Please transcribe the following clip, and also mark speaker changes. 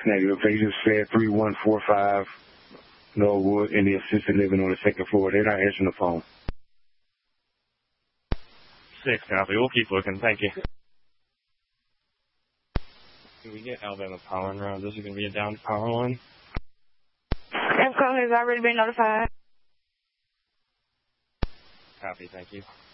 Speaker 1: Negative. They just said 3145 Norwood in the assisted living on the second floor. They're not answering the phone.
Speaker 2: 6, copy. We'll keep looking. Thank you. Can we get Alabama Power and Road? This is going to be a down power line.
Speaker 3: EMCO has already been notified.
Speaker 2: Copy. Thank you.